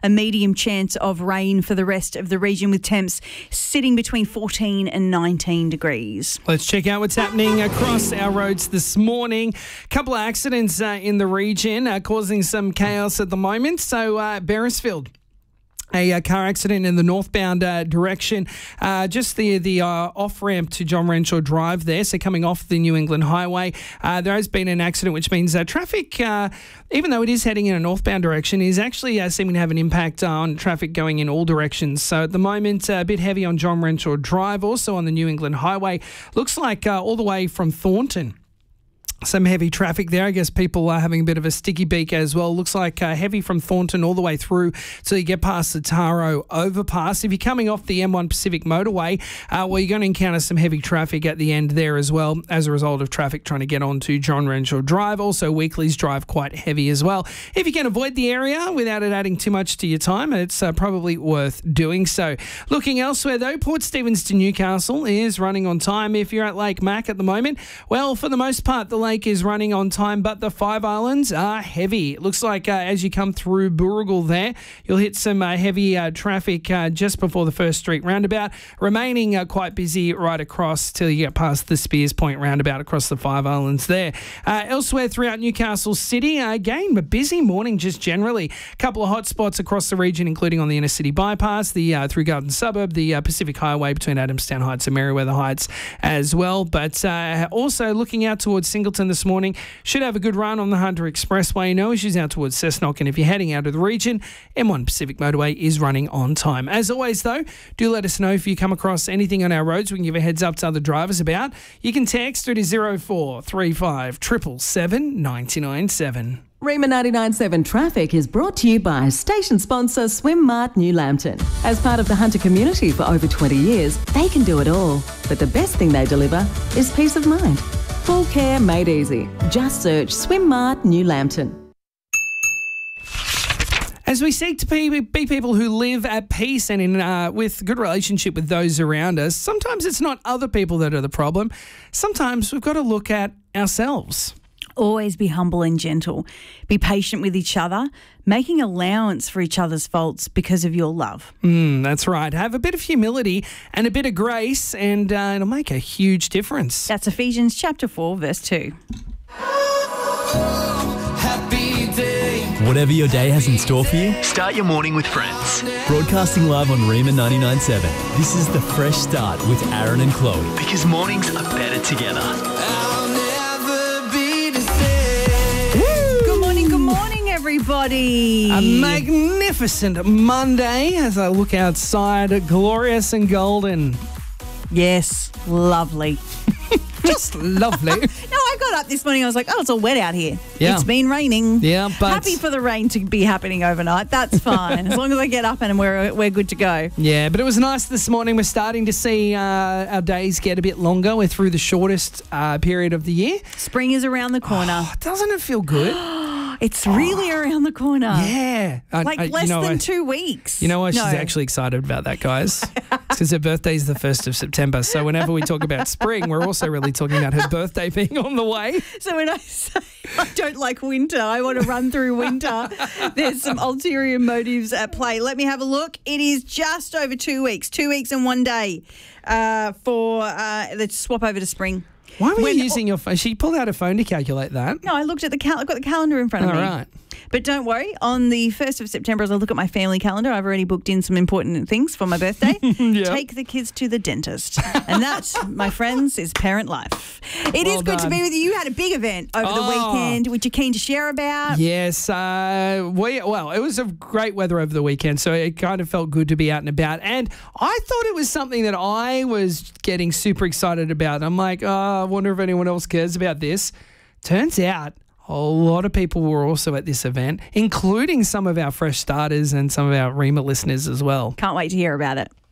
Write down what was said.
a medium chance of rain for the rest of the region, with temps sitting between 14 and 19 degrees. Let's check out what's happening across our roads this morning. A couple of accidents in the region causing some chaos at the moment. So Beresfield. A car accident in the northbound direction, just the off-ramp to John Renshaw Drive there, so coming off the New England Highway. There has been an accident, which means traffic, even though it is heading in a northbound direction, is actually seeming to have an impact on traffic going in all directions. So at the moment, a bit heavy on John Renshaw Drive, also on the New England Highway. Looks like all the way from Thornton. Some heavy traffic there. I guess people are having a bit of a sticky beak as well. Looks like heavy from Thornton all the way through till you get past the Taro overpass. If you're coming off the M1 Pacific motorway, well, you're going to encounter some heavy traffic at the end there as well as a result of traffic trying to get onto John Renshaw Drive. Also, Weekly's Drive quite heavy as well. If you can avoid the area without it adding too much to your time, it's probably worth doing so. Looking elsewhere though, Port Stephens to Newcastle is running on time. If you're at Lake Mac at the moment, well, for the most part, the lake is running on time, but the Five Islands are heavy. It looks like as you come through Booragul there, you'll hit some heavy traffic just before the First Street roundabout, remaining quite busy right across till you get past the Spears Point roundabout across the Five Islands there. Elsewhere throughout Newcastle City, again, a busy morning just generally. A couple of hot spots across the region, including on the inner city bypass, the through Garden Suburb, the Pacific Highway between Adamstown Heights and Merriweather Heights as well. But also looking out towards Singleton this morning, should have a good run on the Hunter Expressway. No issues out towards Cessnock, and if you're heading out of the region, M1 Pacific Motorway is running on time. As always though, do let us know if you come across anything on our roads we can give a heads up to other drivers about. You can text through to 0435 777 997. Rima 99.7 Traffic is brought to you by station sponsor Swimmart New Lambton. As part of the Hunter community for over 20 years, they can do it all. But the best thing they deliver is peace of mind. Full care made easy. Just search Swimmart New Lambton. As we seek to be people who live at peace and in with good relationship with those around us, sometimes it's not other people that are the problem. Sometimes we've got to look at ourselves. Always be humble and gentle. Be patient with each other, making allowance for each other's faults because of your love. That's right. Have a bit of humility and a bit of grace, and it'll make a huge difference. That's Ephesians chapter 4, verse 2. Whatever your day has in store for you, start your morning with Friends. Broadcasting live on Rima 99.7. This is The Fresh Start with Aaron and Chloe. Because mornings are better together. Everybody. A magnificent Monday as I look outside, glorious and golden. Yes, lovely. Just lovely. No, I got up this morning, I was like, oh, it's all wet out here. Yeah. It's been raining. Yeah, but happy for the rain to be happening overnight. That's fine. As long as I get up and we're good to go. Yeah, but it was nice this morning. We're starting to see our days get a bit longer. We're through the shortest period of the year. Spring is around the corner. Oh, doesn't it feel good? It's really around the corner. Yeah. Less than 2 weeks. You know why she's actually excited about that, guys? It's because her birthday is the 1st of September. So whenever we talk about spring, we're also really talking about her birthday being on the way. So when I say I don't like winter, I want to run through winter, there's some ulterior motives at play. Let me have a look. It is just over 2 weeks, 2 weeks and 1 day for the swap over to spring. Why were you using your phone? She pulled out her phone to calculate that. No, I looked at I've got the calendar in front of me. All right. But don't worry, on the 1st of September, as I look at my family calendar, I've already booked in some important things for my birthday. Yep. Take the kids to the dentist. And that, my friends, is parent life. It is good to be with you. You had a big event over the weekend, which you're keen to share about. Yes. It was a great weather over the weekend, so it kind of felt good to be out and about. And I thought it was something that I was getting super excited about. I'm like, I wonder if anyone else cares about this. Turns out a lot of people were also at this event, including some of our fresh starters and some of our Rima listeners as well. Can't wait to hear about it.